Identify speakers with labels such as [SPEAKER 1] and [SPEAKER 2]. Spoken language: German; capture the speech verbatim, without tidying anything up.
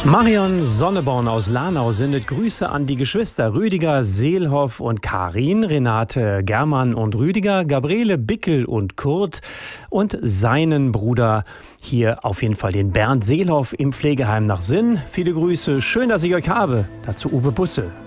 [SPEAKER 1] Marion Sonneborn aus Lanau sendet Grüße an die Geschwister Rüdiger, Seelhoff und Karin, Renate, German und Rüdiger, Gabriele, Bickel und Kurt und seinen Bruder hier auf jeden Fall den Bernd Seelhoff im Pflegeheim nach Sinn. Viele Grüße, schön, dass ich euch habe. Dazu Uwe Busse.